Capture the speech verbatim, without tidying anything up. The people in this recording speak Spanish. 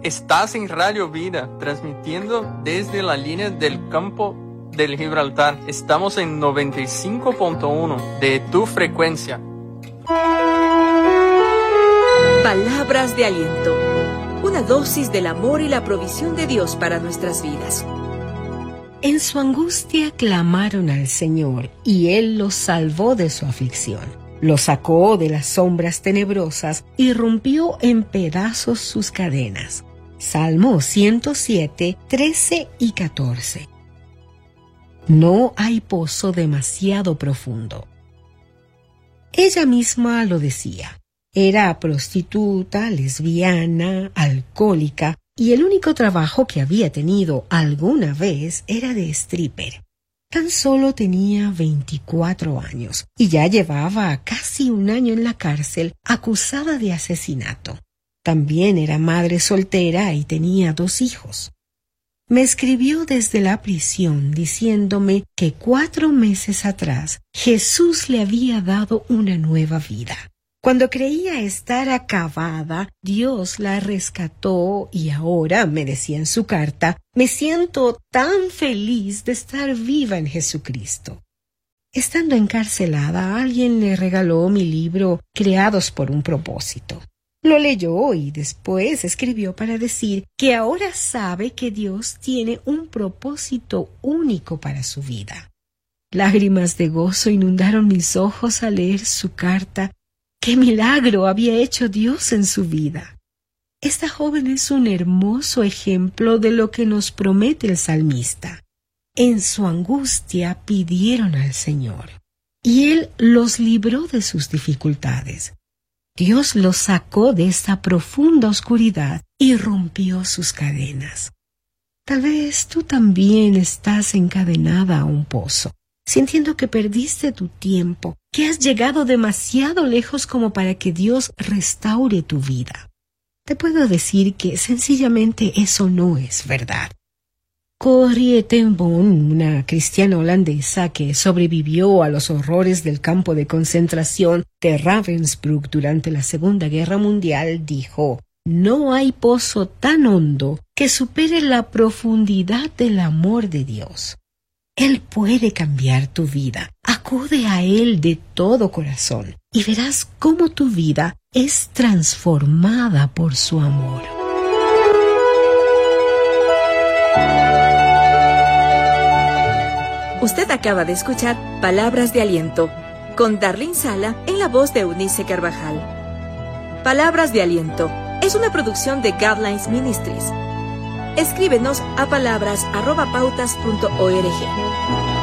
Estás en Radio Vida, transmitiendo desde la línea del campo del Gibraltar. Estamos en noventa y cinco punto uno de tu frecuencia. Palabras de aliento. Una dosis del amor y la provisión de Dios para nuestras vidas. En su angustia clamaron al Señor, y Él los salvó de su aflicción. Los sacó de las sombras tenebrosas y rompió en pedazos sus cadenas. Salmo ciento siete, trece y catorce. No hay pozo demasiado profundo. Ella misma lo decía. Era prostituta, lesbiana, alcohólica, y el único trabajo que había tenido alguna vez era de stripper. Tan solo tenía veinticuatro años y ya llevaba casi un año en la cárcel acusada de asesinato. También era madre soltera y tenía dos hijos. Me escribió desde la prisión diciéndome que cuatro meses atrás Jesús le había dado una nueva vida. Cuando creía estar acabada, Dios la rescató y ahora, me decía en su carta, me siento tan feliz de estar viva en Jesucristo. Estando encarcelada, alguien le regaló mi libro Creados por un propósito. Lo leyó y después escribió para decir que ahora sabe que Dios tiene un propósito único para su vida. Lágrimas de gozo inundaron mis ojos al leer su carta. ¡Qué milagro había hecho Dios en su vida! Esta joven es un hermoso ejemplo de lo que nos promete el salmista. En su angustia pidieron al Señor, y Él los libró de sus dificultades. Dios los sacó de esta profunda oscuridad y rompió sus cadenas. Tal vez tú también estás encadenada a un pozo, sintiendo que perdiste tu tiempo, que has llegado demasiado lejos como para que Dios restaure tu vida. Te puedo decir que sencillamente eso no es verdad. Corrie ten Boom, una cristiana holandesa que sobrevivió a los horrores del campo de concentración de Ravensbrück durante la Segunda Guerra Mundial, dijo: «No hay pozo tan hondo que supere la profundidad del amor de Dios». Él puede cambiar tu vida. Acude a Él de todo corazón y verás cómo tu vida es transformada por su amor. Usted acaba de escuchar Palabras de Aliento con Darlene Sala en la voz de Eunice Carvajal. Palabras de Aliento es una producción de Guidelines Ministries. Escríbenos a palabras arroba pautas punto org.